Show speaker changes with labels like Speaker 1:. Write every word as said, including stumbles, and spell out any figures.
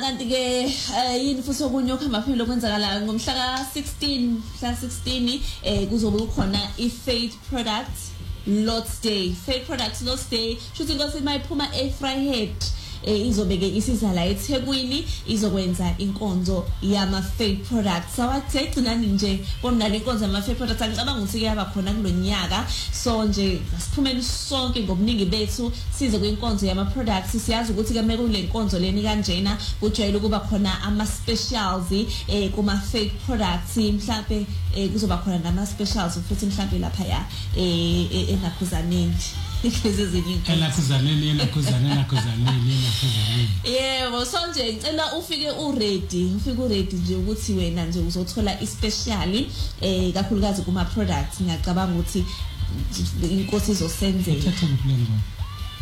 Speaker 1: kanti ke yini futhi okunye okuhamba phambili okwenzakala ngomhla ka sixteen mhla sixteen eh kuzobe kukhona iFaith Products Lots Day. Faith Products Lots Day shuthi inkosi mayiphuma eFryhead eh izobeke isiza la eThekwini izokwenza inkonzo yama Faith Products. Awathe gcinani nje bona le inkonzo yama Faith Products angicabanga ukuthi kuyaba khona kulonyaka, so nje siphumeni sonke ngobuningi bethu size kwinkonzo yama products. Siyazi ukuthi ke meke kule nkonzo leni kanjena kujwayele ukuba khona ama specials eh kuma Faith Products, mhlawumbe eh kuzoba khona nama specials futhi mhlawumbe lapha ya eh enakhuzaneni ihlezezini
Speaker 2: enakhuzaneni enakhuzaneni enakhuzaneni enakhuzaneni.
Speaker 1: Yebo, so nje ngicela ufike u ready ufike u ready nje ukuthi wena nje uzothola ispecial eh kakhulukazi kuma products. Ngiyacabanga ukuthi inkosi izosenzela.
Speaker 2: Uthatha ngiplengo